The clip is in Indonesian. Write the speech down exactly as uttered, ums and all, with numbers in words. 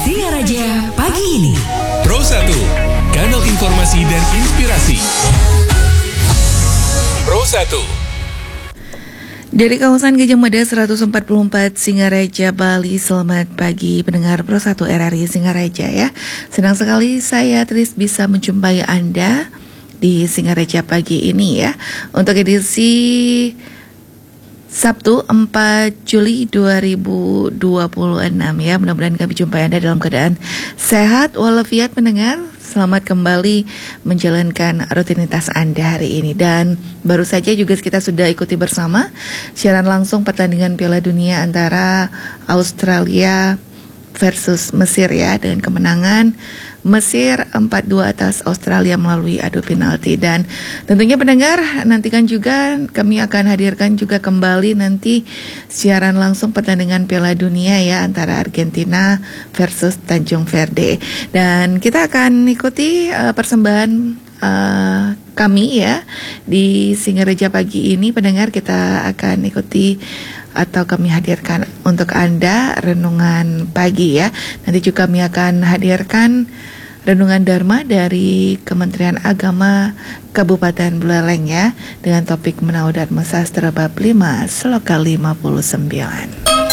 Singaraja pagi ini. Pro satu, kanal informasi dan inspirasi. Pro satu. Dari kawasan Gajah Mada seratus empat puluh empat Singaraja, Bali. Selamat pagi pendengar Pro satu R R I Singaraja ya. Senang sekali saya Tris bisa menjumpai Anda di Singaraja pagi ini ya. Untuk edisi Sabtu empat Juli dua ribu dua puluh enam ya. Mudah-mudahan kami jumpai Anda dalam keadaan sehat walafiat pendengar. Selamat kembali menjalankan rutinitas Anda hari ini. Dan baru saja juga kita sudah ikuti bersama siaran langsung pertandingan Piala Dunia antara Australia versus Mesir ya, dengan kemenangan Mesir empat dua atas Australia melalui adu penalti. Dan tentunya pendengar, nantikan juga kami akan hadirkan juga kembali nanti siaran langsung pertandingan Piala Dunia ya antara Argentina versus Tanjung Verde. Dan kita akan ikuti uh, persembahan uh, kami ya di Singaraja pagi ini. Pendengar, kita akan ikuti atau kami hadirkan untuk Anda renungan pagi ya. Nanti juga kami akan hadirkan renungan Dharma dari Kementerian Agama Kabupaten Buleleng ya, dengan topik Menau Dharma Sastra bab lima sloka lima puluh sembilan.